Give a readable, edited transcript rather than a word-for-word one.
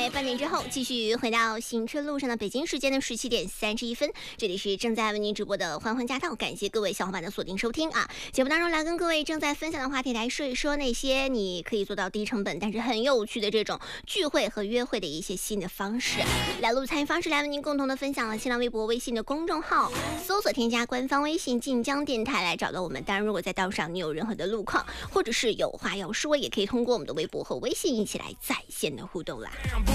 在半点之后继续回到行车路上的北京时间的17点31分，这里是正在为您直播的欢欢驾到，感谢各位小伙伴的锁定收听啊！节目当中来跟各位正在分享的话题来说一说那些你可以做到低成本但是很有趣的这种聚会和约会的一些新的方式。来录参与方式来为您共同的分享了新浪微博、微信的公众号，搜索添加官方微信晋江电台来找到我们。当然，如果在道上你有任何的路况，或者是有话要说，也可以通过我们的微博和微信一起来在线的互动啦。